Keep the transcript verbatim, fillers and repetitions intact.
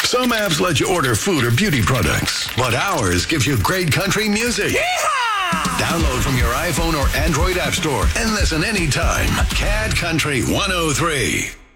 Some apps let you order food or beauty products, but ours gives you great country music. Yeehaw! Download from your iPhone or Android app store and listen anytime. Cat Country one oh three.